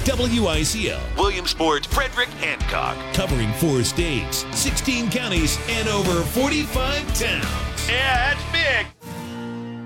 WICL, Williamsport, Frederick, Hancock. Covering 4 states, 16 counties, and over 45 towns. Yeah, that's big.